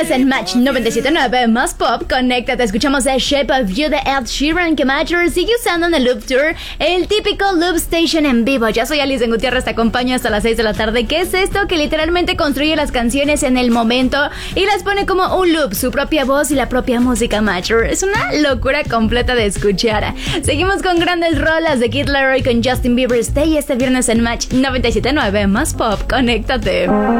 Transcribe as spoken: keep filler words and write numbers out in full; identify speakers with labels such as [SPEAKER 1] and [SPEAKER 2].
[SPEAKER 1] viernes en Match noventa y siete punto nueve más pop. Conéctate, escuchamos The Shape of You de Ed Sheeran, que Major sigue usando en el Loop Tour, el típico Loop Station en vivo. Yo soy Alice Gutiérrez, te acompaño hasta las seis de la tarde. ¿Qué es esto? Que literalmente construye las canciones en el momento y las pone como un loop, su propia voz y la propia música Major. Es una locura completa de escuchar. Seguimos con grandes rolas de Kid Laroi con Justin Bieber, Stay, este viernes en Match noventa y siete punto nueve más pop. Conéctate.